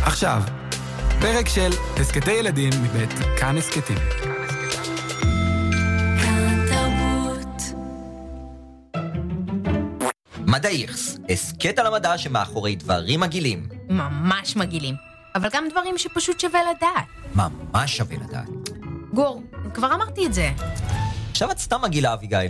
עכשיו, פרק של הסקטי ילדים מבית כאן הסקטים. מדעירס, הסקט על המדע שמאחורי דברים מגעילים. ממש מגעילים, אבל גם דברים שפשוט שווה לדעת. ממש שווה לדעת. גור, כבר אמרתי את זה. עכשיו את סתם מגעילה, אביגיל.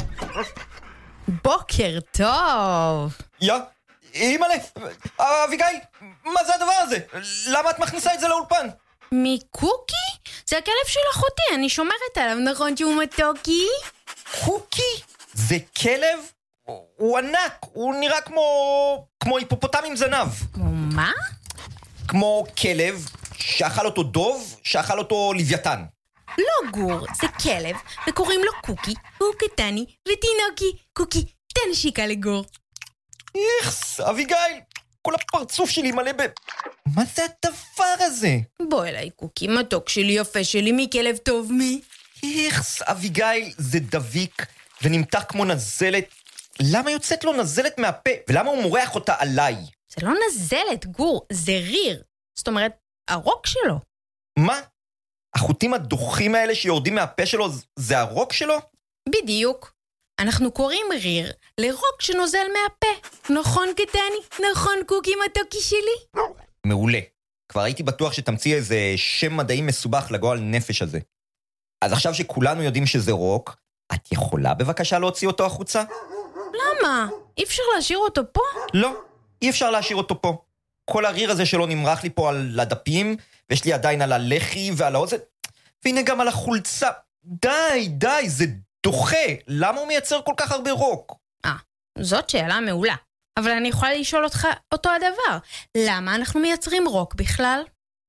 בוקר טוב. אימא'לה, אביגיל, מה זה הדבר הזה? למה את מכניסה את זה לאולפן? מקוקי? זה הכלב של אחותי, אני שומרת עליו, נכון שהוא מתוקי? קוקי? זה כלב? הוא ענק, הוא נראה כמו היפופוטם עם זנב. כמו מה? כמו כלב שאכל אותו דוב, שאכל אותו לוויתן. לא גור, זה כלב, וקוראים לו קוקי, הוא קטני ותינוקי. קוקי, תן שיקה לגור. איכס, אביגיל, כל הפרצוף שלי מלא מה זה הדבר הזה? בוא אליי קוקי, מתוק שלי, יפה שלי, מי כלב טוב מי? איכס, אביגיל, זה דביק ונמתח כמו נזלת. למה יוצאת לו נזלת מהפה? ולמה הוא מורח אותה עליי? זה לא נזלת, גור, זה ריר. זאת אומרת, הרוק שלו. מה? החוטים הדוחים האלה שיורדים מהפה שלו, זה הרוק שלו? בדיוק. אנחנו קוראים ריר לרוק שנוזל מהפה. נכון קטני? נכון קוקי מתוקי שלי? מעולה. כבר הייתי בטוח שתמציא איזה שם מדעי מסובך לגועל נפש הזה. אז עכשיו שכולנו יודעים שזה רוק, את יכולה בבקשה להוציא אותו החוצה? למה? אי אפשר להשאיר אותו פה? לא, אי אפשר להשאיר אותו פה. כל הריר הזה שלו נמרח לי פה על הדפים, ויש לי עדיין על הלחי ועל האוזן, והנה גם על החולצה. די, זה דוחה. למה הוא מייצר כל כך הרבה רוק? זאת שאלה מעולה. אבל אני יכולה לשאול אותך אותו הדבר. למה אנחנו מייצרים רוק בכלל?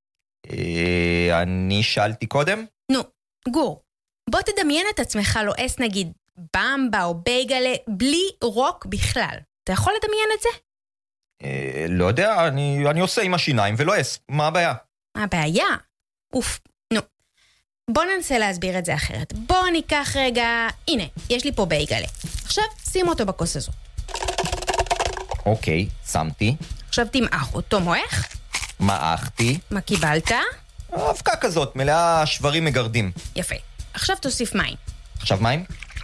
אני שאלתי קודם? נו, גור, בוא תדמיין את עצמך לועס נגיד במבה או בייגלה בלי רוק בכלל. אתה יכול לדמיין את זה? לא יודע, אני עושה עם השיניים ולועס. מה הבעיה? הבעיה? נו. בוא ננסה להסביר את זה אחרת. בוא ניקח רגע, הנה, יש לי פה בייגלה. עכשיו שים אותו בכוס הזאת. אוקיי, שמתי. עכשיו תמעך אותו, מועך? מעכתי. מה קיבלת? אבקה כזאת, מלאה שברים מגרדים. יפה. עכשיו תוסיף מים. עכשיו מים?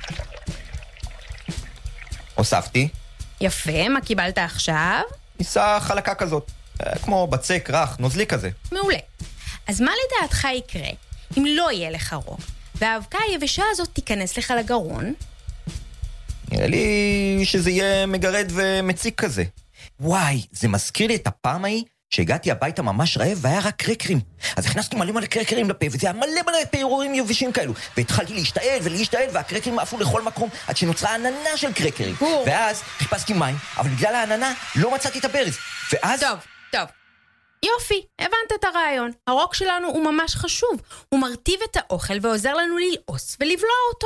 הוספתי. יפה, מה קיבלת עכשיו? ניסה חלקה כזאת, כמו בצק, רך, נוזלי כזה. מעולה. אז מה לדעתך יקרה אם לא יהיה לך רוק, והאבקה היבשה הזאת תיכנס לך לגרון? נראה לי שזה יהיה מגרד ומציק כזה. וואי, זה מזכיר לי את הפעם ההיא שהגעתי הביתה ממש רעב והיה רק קרקרים. אז הכנסתי מלא קרקרים לפה, וזה היה מלא פירורים יבשים כאלו. והתחלתי להשתעל, והקרקרים עפו לכל מקום, עד שנוצרה עננה של קרקרים. ואז חיפשתי מים, אבל בגלל העננה לא מצאתי את הברז. ואז... טוב. יופי, הבנת את הרעיון. הרוק שלנו הוא ממש חשוב. הוא מרטיב את האוכל ועוזר לנו ללעוס ולבלוע אותו.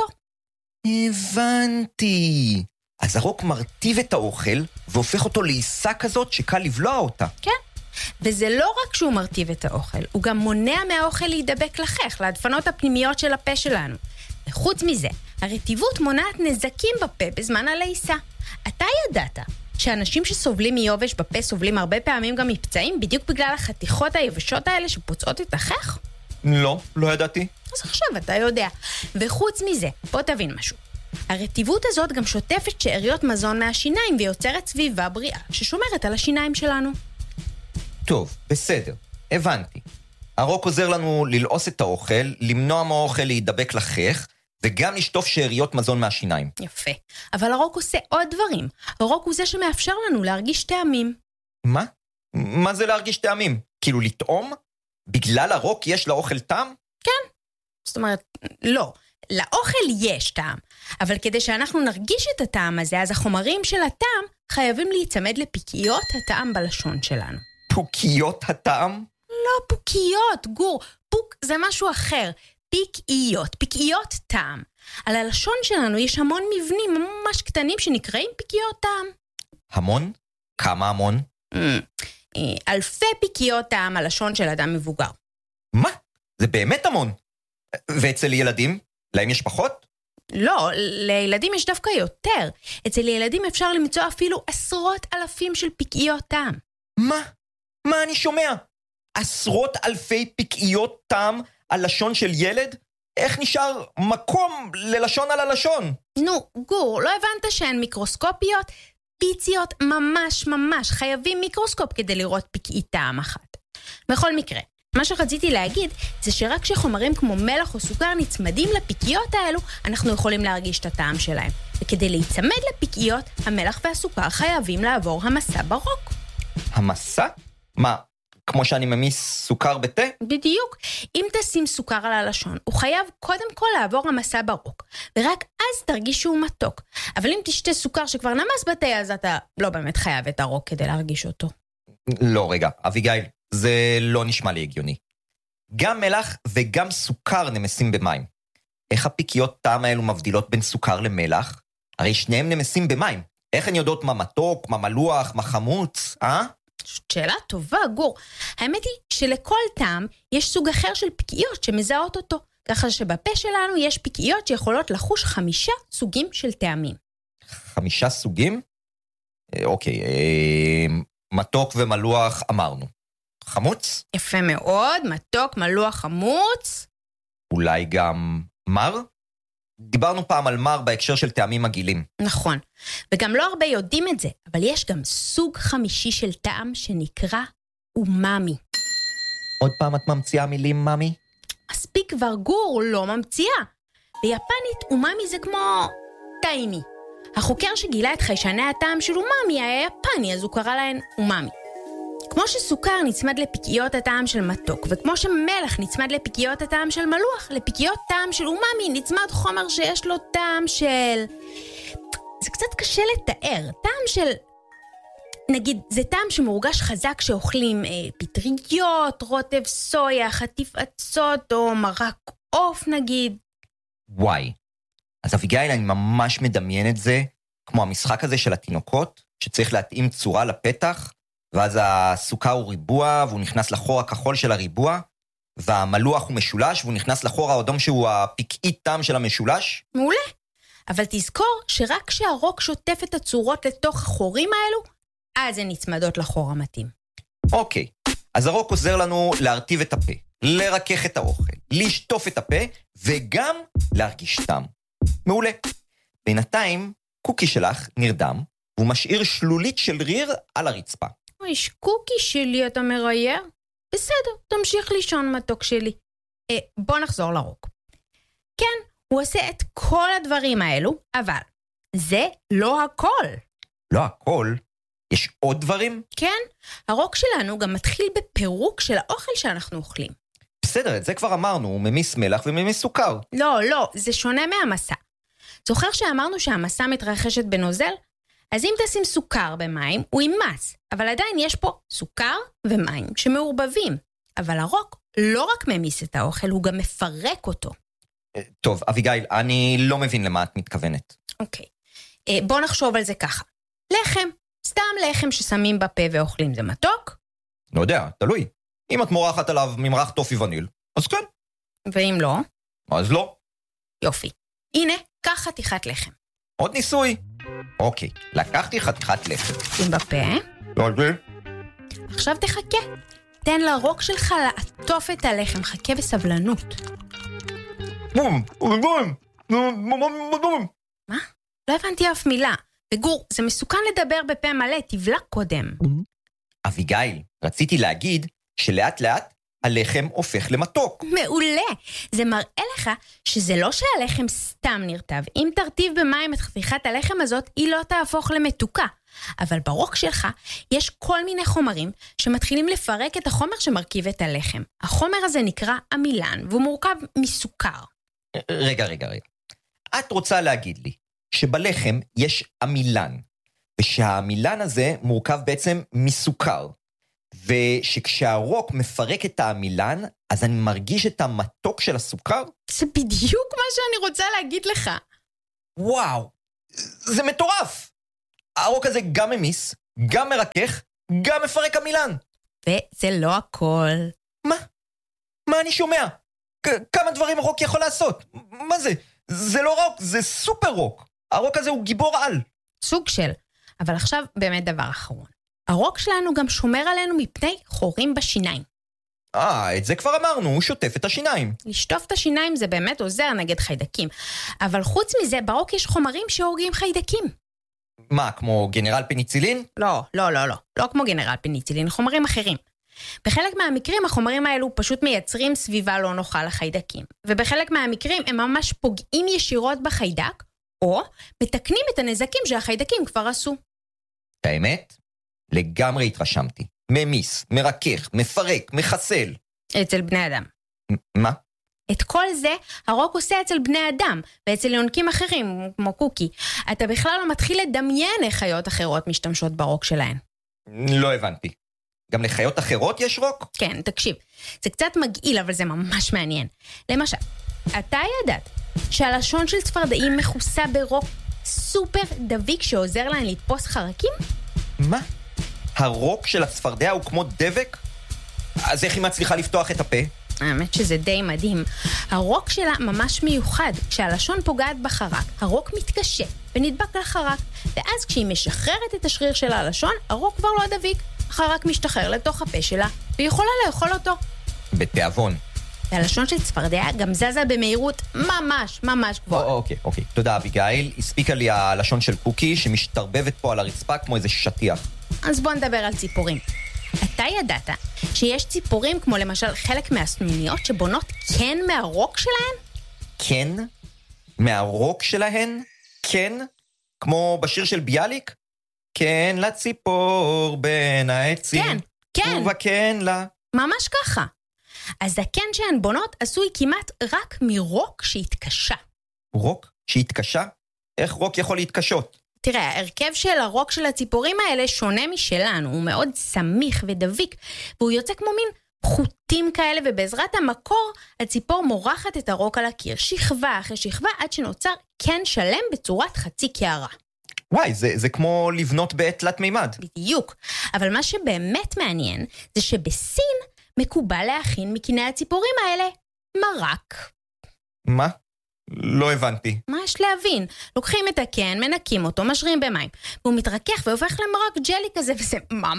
הבנתי. אז הרוק מרטיב את האוכל והופך אותו לעיסה כזאת שקל לבלוע אותה. כן. וזה לא רק שהוא מרטיב את האוכל, הוא גם מונע מהאוכל להידבק לחך, להדפנות הפנימיות של הפה שלנו. וחוץ מזה, הרטיבות מונעת נזקים בפה בזמן הלעיסה. אתה ידעת שאנשים שסובלים מיובש בפה סובלים הרבה פעמים גם מפצעים, בדיוק בגלל החתיכות היבשות האלה שפוצעות את החך? לא ידעתי. אז עכשיו אתה יודע. וחוץ מזה, בוא תבין משהו. הרטיבות הזאת גם שוטפת שאריות מזון מהשיניים ויוצרת סביבה בריאה ששומרת על השיניים שלנו. טוב, בסדר, הבנתי. הרוק עוזר לנו ללעוס את האוכל, למנוע מהאוכל להידבק לחך, וגם לשטוף שאריות מזון מהשיניים. יפה. אבל הרוק עושה עוד דברים. הרוק הוא זה שמאפשר לנו להרגיש טעמים. מה? מה זה להרגיש טעמים? כאילו לטעום? בגלל הרוק יש לאוכל טעם? כן. זאת אומרת, לא. לאוכל יש טעם. אבל כדי שאנחנו נרגיש את הטעם הזה, אז החומרים של הטעם חייבים להיצמד לפיקיות הטעם בלשון שלנו. פוקיות הטעם? לא פוקיות, גור. פוק זה משהו אחר. פיקיות טעם. על הלשון שלנו יש המון מבנים ממש קטנים שנקראים פיקיות טעם. המון? כמה המון? אלפי פיקיות טעם על לשון של אדם מבוגר. מה? זה באמת המון. ואצל ילדים? להם יש פחות? לא, לילדים יש דווקא יותר. אצל ילדים אפשר למצוא אפילו 10,000 של פיקיות טעם. מה אני שומע? עשרות אלפי פקעיות טעם על לשון של ילד? איך נשאר מקום ללשון על הלשון? נו, גור, לא הבנת שהן מיקרוסקופיות? פיציות ממש חייבים מיקרוסקופ כדי לראות פקעית טעם אחת. בכל מקרה, מה שרציתי להגיד זה שרק כשחומרים כמו מלח או סוכר נצמדים לפקעיות האלו, אנחנו יכולים להרגיש את הטעם שלהם. וכדי להיצמד לפקעיות, המלח והסוכר חייבים לעבור המסע ברוק. המסע? מה, כמו שאני ממיס סוכר בתה? בדיוק. אם תשים סוכר על הלשון, הוא חייב קודם כל לעבור המסע ברוק, ורק אז תרגיש שהוא מתוק. אבל אם תשתה סוכר שכבר נמס בתה, אז אתה לא באמת חייב את הרוק כדי להרגיש אותו. לא, רגע, אביגיל, זה לא נשמע לי הגיוני. גם מלח וגם סוכר נמסים במים. איך הפקעיות טעם האלו מבדילות בין סוכר למלח? הרי שניהם נמסים במים. איך הן יודעות מה מתוק, מה מלוח, מה חמוץ, שאלה טובה, גור. האמת היא שלכל טעם יש סוג אחר של פקעיות שמזהות אותו. ככה שבפה שלנו יש פקעיות שיכולות לחוש 5 סוגים של טעמים. 5 סוגים? אוקיי, מתוק ומלוח אמרנו. חמוץ? יפה מאוד, מתוק, מלוח, חמוץ. אולי גם מר? דיברנו פעם על מר בהקשר של טעמים מגעילים. נכון, וגם לא הרבה יודעים את זה, אבל יש גם סוג 5 של טעם שנקרא אומאמי. עוד פעם את ממציאה מילים, ממי? מספיק כבר, גור, לא ממציאה. ביפנית אומאמי זה כמו טעימי. החוקר שגילה את חיישני הטעם של אומאמי היה יפני, אז הוא קרא להן אומאמי. כמו שסוכר נצמד לפקעיות הטעם של מתוק, וכמו שמלח נצמד לפקעיות הטעם של מלוח, לפקעיות טעם של אומאמי נצמד חומר שיש לו טעם של... זה קצת קשה לתאר. טעם של... נגיד, זה טעם שמורגש חזק שאוכלים פטריות, רוטב סויה, חטיף עצות או מרק עוף נגיד. וואי. אז אביגיל, אני ממש מדמיין את זה, כמו המשחק הזה של התינוקות, שצריך להתאים צורה לפתח, ואז הסוכר הוא ריבוע, והוא נכנס לחור הכחול של הריבוע, והמלוח הוא משולש, והוא נכנס לחור האדום שהוא הפקעית טעם של המשולש. מעולה. אבל תזכור שרק כשהרוק שוטף את הצורות לתוך החורים האלו, אז הן נצמדות לחור המתאים. אוקיי, אז הרוק עוזר לנו להרטיב את הפה, לרכך את האוכל, לשטוף את הפה, וגם להרגיש טעם. מעולה. בינתיים, קוקי שלך נרדם, והוא משאיר שלולית של ריר על הרצפה. אוי, קוקי שלי, אתה מרייר? בסדר, תמשיך לישון מתוק שלי. בוא נחזור לרוק. כן, הוא עושה את כל הדברים האלו, אבל זה לא הכל. לא הכל? יש עוד דברים? כן, הרוק שלנו גם מתחיל בפירוק של האוכל שאנחנו אוכלים. בסדר, את זה כבר אמרנו, הוא ממיס מלח וממיס סוכר. לא, זה שונה מהמסע. זוכר שאמרנו שהמסע מתרחשת בנוזל? אז אם תשים סוכר במים, הוא ימס, אבל עדיין יש פה סוכר ומים שמעורבבים. אבל הרוק לא רק ממיס את האוכל, הוא גם מפרק אותו. טוב, אביגיל, אני לא מבין למה את מתכוונת. אוקיי, בוא נחשוב על זה ככה. לחם, סתם לחם ששמים בפה ואוכלים, זה מתוק? לא יודע, תלוי. אם את מורחת עליו ממרח טופי וניל, אז כן. ואם לא? אז לא. יופי. הנה, קח חתיכת לחם. עוד ניסוי. אוקיי, לקחתי חתיכת לחם. שים בפה. עכשיו תחכה. תן לרוק שלך לעטוף את הלחם, חכה בסבלנות. מה? לא הבנתי אף מילה. וגור, זה מסוכן לדבר בפה מלא, תבלע קודם. אביגיל, רציתי להגיד שלאט לאט הלחם הופך למתוק. מעולה. זה מראה לך שזה לא שהלחם סתם נרטב. אם תרטיב במים את חתיכת הלחם הזאת, היא לא תהפוך למתוקה. אבל ברוק שלך יש כל מיני חומרים שמתחילים לפרק את החומר שמרכיב את הלחם. החומר הזה נקרא עמילן, והוא מורכב מסוכר. רגע. את רוצה להגיד לי שבלחם יש עמילן, ושהעמילן הזה מורכב בעצם מסוכר, ושכשהרוק מפרק את העמילן, אז אני מרגיש את המתוק של הסוכר? זה בדיוק מה שאני רוצה להגיד לך. וואו, זה מטורף. הרוק הזה גם ממיס, גם מרכך, גם מפרק עמילן. וזה לא הכל. מה אני שומע? כמה דברים הרוק יכול לעשות? מה זה? זה לא רוק, זה סופר רוק. הרוק הזה הוא גיבור על. סוג של. אבל עכשיו באמת דבר אחרון. הרוק שלנו גם שומר עלינו מפני חורים בשיניים. את זה כבר אמרנו, הוא שוטף את השיניים. לשטוף את השיניים זה באמת עוזר נגד חיידקים. אבל חוץ מזה, ברוק יש חומרים שהורגים חיידקים. מה, כמו גנרל פניצילין? לא. לא כמו גנרל פניצילין, חומרים אחרים. בחלק מהמקרים החומרים האלו פשוט מייצרים סביבה לא נוחה לחיידקים. ובחלק מהמקרים הם ממש פוגעים ישירות בחיידק, או מתקנים את הנזקים שהחיידקים כבר עשו. האמת? לגמרי התרשמתי. ממיס, מרכך, מפרק, מחסל. אצל בני אדם. מה? את כל זה הרוק עושה אצל בני אדם, ואצל יונקים אחרים, כמו קוקי. אתה בכלל לא מתחיל לדמיין איך חיות אחרות משתמשות ברוק שלהן. לא הבנתי. גם לחיות אחרות יש רוק? כן, תקשיב. זה קצת מגעיל, אבל זה ממש מעניין. למשל, אתה ידעת שהלשון של צפרדעים מכוסה ברוק סופר דביק שעוזר להן לתפוס חרקים? מה? הרוק של הצפרדע הוא כמו דבק? אז איך היא מצליחה לפתוח את הפה? האמת שזה די מדהים. הרוק שלה ממש מיוחד. כשהלשון פוגעת בחרק, הרוק מתקשה ונדבק לחרק. ואז כשהיא משחררת את השריר של הלשון, הרוק כבר לא דביק. החרק משתחרר לתוך הפה שלה, והיא יכולה לאכול אותו. בתיאבון. והלשון של צפרדע גם זזה במהירות ממש גבוהה. אוקיי. תודה אביגיל. הספיקה לי הלשון של קוקי שמשתרבבת פה על הרצפה כמו איזה שטיח. אז בוא נדבר על ציפורים. אתה ידעת שיש ציפורים כמו למשל חלק מהסנוניות שבונות כן מהרוק שלהן? כן? מהרוק שלהן? כן? כמו בשיר של ביאליק? כן לציפור בין העצים. כן. ובכן לה. ממש ככה. אז הקן שהן בונות עשוי כמעט רק מרוק שהתקשה. רוק שהתקשה? איך רוק יכול להתקשות? תראה, ההרכב של הרוק של הציפורים האלה שונה משלנו, הוא מאוד סמיך ודביק, והוא יוצא כמו מין חוטים כאלה, ובעזרת המקור הציפור מורחת את הרוק על הקיר, שכבה אחרי שכבה, עד שנוצר קן שלם בצורת חצי קערה. וואי, זה כמו לבנות בעת תלת מימד. בדיוק, אבל מה שבאמת מעניין, זה שבסין מקובל להכין מקני הציפורים האלה מרק. מה? לא הבנתי. מה יש להבין? לוקחים את הקן, מנקים אותו, משרים במים, והוא מתרכך והופך למרק ג'לי כזה, וזה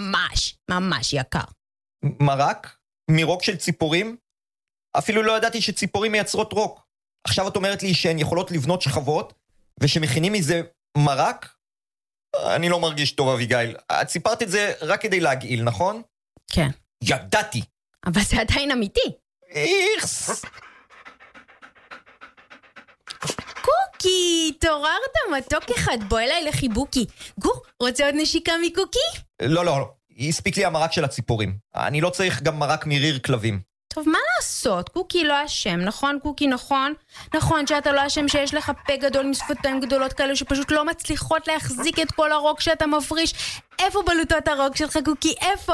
ממש יקר. מרק? מרוק של ציפורים? אפילו לא ידעתי שציפורים מייצרות רוק. עכשיו את אומרת לי שהן יכולות לבנות שכבות, ושמכינים מזה מרק? אני לא מרגיש טוב אביגיל. את סיפרת את זה רק כדי להגעיל, נכון? כן. ידעתי. אבל זה עדיין אמיתי. איכס. קוקי, תוררת מתוק אחד, בוא אליי לחיבוקי. גור, רוצה עוד נשיקה מקוקי? לא. הספיק לי המרק של הציפורים. אני לא צריך גם מרק מריר כלבים. טוב, מה לעשות? קוקי לא אשם, נכון קוקי, נכון? נכון שאתה לא אשם שיש לך פה גדול עם שפתיים גדולות כאלה שפשוט לא מצליחות להחזיק את כל הרוק שאתה מפריש. איפה בלוטות הרוק שלך קוקי? איפה?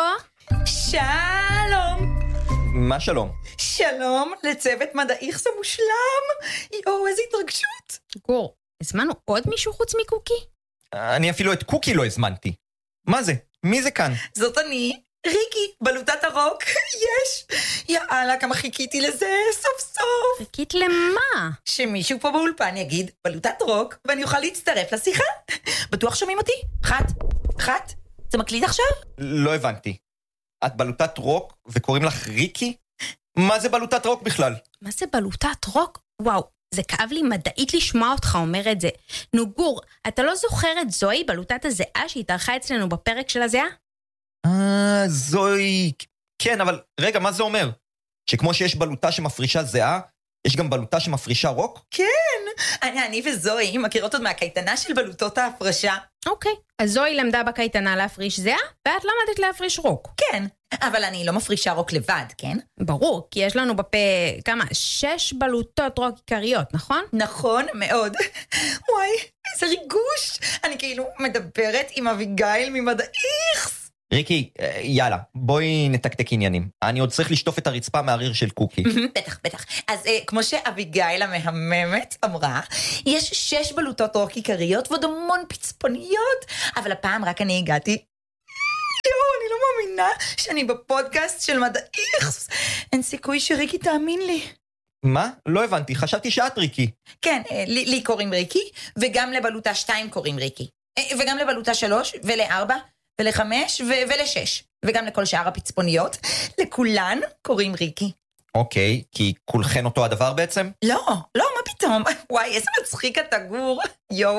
שלום. מה שלום? שלום לצוות מדעי זה מושלם. יואו, איזו התרגשות. גור, הזמנו עוד מישהו חוץ מקוקי? אני אפילו את קוקי לא הזמנתי. מה זה? מי זה כאן? זאת אני, ריקי, בלוטת הרוק. יש. יאללה, כמה חיכיתי לזה, סוף סוף. חיכית למה? שמישהו פה באולפן יגיד בלוטת רוק, ואני אוכל להצטרף לשיחה. בטוח שומעים אותי? אחת? זה מקליט עכשיו? לא הבנתי. את בלוטת רוק וקוראים לך ריקי? מה זה בלוטת רוק בכלל? מה זה בלוטת רוק? וואו, זה כאב לי מדעית לשמוע אותך אומר את זה. נו גור, אתה לא זוכר את זוהי בלוטת הזיעה שהתארחה אצלנו בפרק של הזיעה? זוהי... כן, אבל רגע, מה זה אומר? שכמו שיש בלוטה שמפרישה זיעה, יש גם בלוטה שמפרישה רוק? כן, אני וזוהי מכירות עוד מהקייטנה של בלוטות ההפרשה. אוקיי, אז זוהי למדה בקייטנה להפריש זיעה, ואת למדת להפריש רוק. כן, אבל אני לא מפרישה רוק לבד, כן? ברור, כי יש לנו בפה, 6 בלוטות רוק עיקריות, נכון? נכון, מאוד. וואי, איזה ריגוש. אני כאילו מדברת עם אביגיל ממדעיכס. ריקי, יאללה, בואי נתקתק עניינים. אני עוד צריך לשטוף את הרצפה מהריר של קוקי. בטח. אז כמו שאביגיל המהממת אמרה, יש 6 בלוטות רוק עיקריות ועוד המון פצפוניות, אבל הפעם רק אני הגעתי. אני לא מאמינה שאני בפודקאסט של מדעיכס. אין סיכוי שריקי תאמין לי. מה? לא הבנתי, חשבתי שאת ריקי. כן, לי קוראים ריקי, וגם לבלוטה 2 קוראים ריקי. וגם לבלוטה 3 ול4 ול5 ול6, וגם לכל שאר הפצפוניות. לכולן קוראים ריקי. אוקיי, כי כולכן אותו הדבר בעצם? לא, מה פתאום? וואי, איזה מצחיק אתה גור. יואו,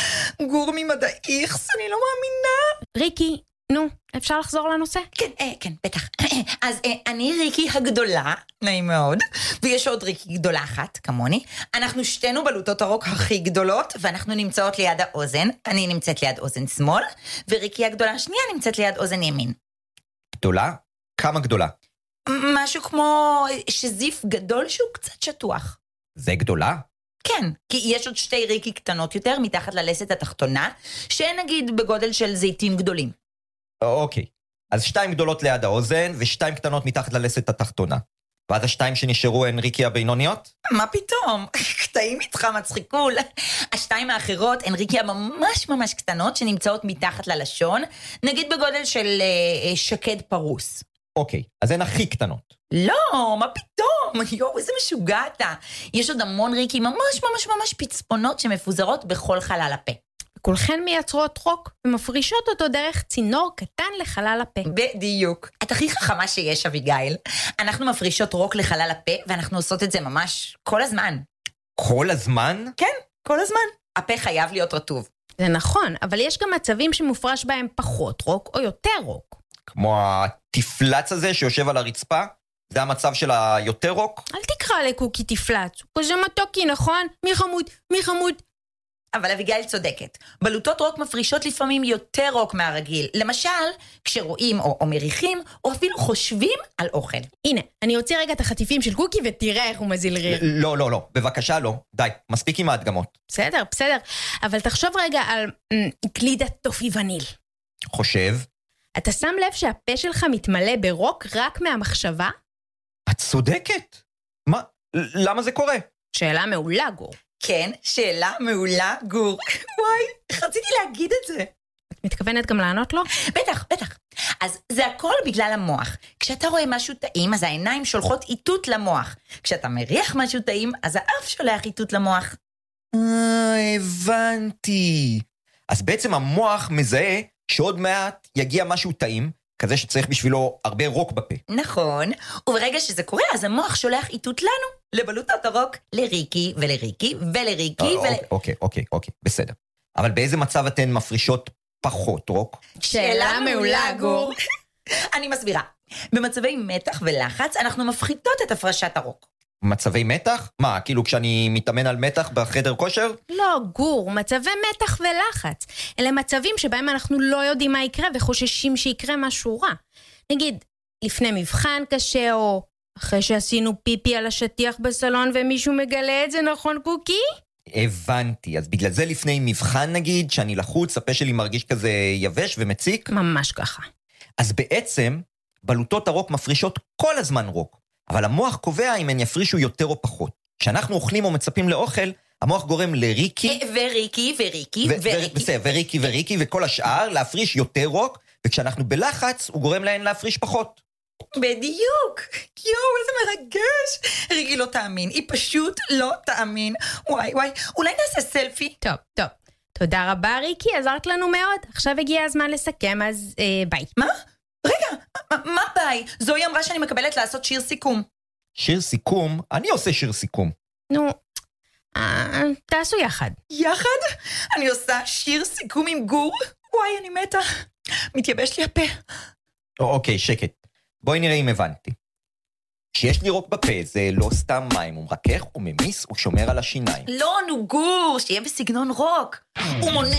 גור ממדעיכס, אני לא מאמינה. ריקי, נו, אפשר לחזור לנושא? כן, בטח. אז אני ריקי הגדולה, נעים מאוד, ויש עוד ריקי גדולה אחת, כמוני. אנחנו שתינו בלוטות הרוק הכי גדולות, ואנחנו נמצאות ליד האוזן. אני נמצאת ליד אוזן שמאל, וריקי הגדולה השנייה נמצאת ליד אוזן ימין. גדולה? כמה גדולה? משהו כמו שזיף גדול שהוא קצת שטוח. זה גדולה? כן, כי יש עוד שתי ריקי קטנות יותר מתחת ללסת התחתונה, שהן נגיד בגודל של זיתים גדולים. אוקיי, אז 2 גדולות ליד האוזן ו2 קטנות מתחת ללסת התחתונה. ואז 2 שנשארו הן ריקי הבינוניות? מה פתאום? קטעים איתך מצחיקול. 2 האחרות הן ריקי ממש ממש קטנות שנמצאות מתחת ללשון, נגיד בגודל של שקד פרוס. אוקיי, אז הן הכי קטנות. לא, מה פתאום? יואו, איזה משוגע אתה. יש עוד המון ריקי ממש ממש ממש פצפונות שמפוזרות בכל חלל הפה. כולכן מייצרות רוק ומפרישות אותו דרך צינור קטן לחלל הפה. בדיוק. את הכי חכמה שיש, אביגיל. אנחנו מפרישות רוק לחלל הפה, ואנחנו עושות את זה ממש כל הזמן. כל הזמן? כן, כל הזמן. הפה חייב להיות רטוב. זה נכון, אבל יש גם מצבים שמופרש בהם פחות רוק או יותר רוק. כמו התפלץ הזה שיושב על הרצפה? זה המצב של היותר רוק? אל תקרא לקוקי תפלץ, הוא כזה מתוקי, נכון? מי חמוד? אבל אביגיל צודקת. בלוטות רוק מפרישות לפעמים יותר רוק מהרגיל. למשל, כשרואים או מריחים, או אפילו חושבים על אוכל. הנה, אני אוציא רגע את החטיפים של קוקי ותראה איך הוא מזיל ריר. לא, בבקשה לא. די, מספיק עם ההדגמות. בסדר. אבל תחשוב רגע על גלידת טופי וניל. חושב? אתה שם לב שהפה שלך מתמלא ברוק רק מהמחשבה? את צודקת. מה? למה זה קורה? שאלה מעולה, גור. כן, שאלה מעולה, גור. וואי, איך רציתי להגיד את זה. את מתכוונת גם לענות לו? בטח. אז זה הכל בגלל המוח. כשאתה רואה משהו טעים, אז העיניים שולחות איתות למוח. כשאתה מריח משהו טעים, אז האף שולח איתות למוח. הבנתי. אז בעצם המוח מזהה שעוד מעט יגיע משהו טעים, כזה שצריך בשבילו הרבה רוק בפה. נכון, וברגע שזה קורה, אז המוח שולח איתות לנו, לבלוטות הרוק, לריקי ולריקי ולריקי אוקיי, בסדר. אבל באיזה מצב אתן מפרישות פחות רוק? שאלה מעולה, גור. אני מסבירה. במצבי מתח ולחץ, אנחנו מפחיתות את הפרשת הרוק. מצבי מתח? מה, כאילו כשאני מתאמן על מתח בחדר כושר? לא, גור, מצבי מתח ולחץ. אלה מצבים שבהם אנחנו לא יודעים מה יקרה וחוששים שיקרה משהו רע. נגיד, לפני מבחן קשה או אחרי שעשינו פיפי על השטיח בסלון ומישהו מגלה את זה, נכון קוקי? הבנתי, אז בגלל זה לפני מבחן נגיד, שאני לחוץ, הפה שלי מרגיש כזה יבש ומציק? ממש ככה. אז בעצם, בלוטות הרוק מפרישות כל הזמן רוק. אבל המוח קובע אם הן יפרישו יותר או פחות. כשאנחנו אוכלים או מצפים לאוכל, המוח גורם לריקי... וריקי וכל השאר להפריש יותר רוק, וכשאנחנו בלחץ, הוא גורם להן להפריש פחות. בדיוק. יואו, איזה מרגש. ריקי לא תאמין, היא פשוט לא תאמין. וואי, אולי נעשה סלפי? טוב. תודה רבה, ריקי, עזרת לנו מאוד. עכשיו הגיע הזמן לסכם, אז ביי. מה? רגע, מה ביי? זוהי אמרה שאני מקבלת לעשות שיר סיכום. שיר סיכום? אני עושה שיר סיכום. נו, תעשו יחד. יחד? אני עושה שיר סיכום עם גור? וואי, אני מתה. מתייבש לי הפה. אוקיי, שקט. בואי נראה אם הבנתי. כשיש לי רוק בפה, זה לא סתם מים, הוא מרכך, הוא ממיס, הוא שומר על השיניים. לא, נו גור, שיהיה בסגנון רוק. הוא מונע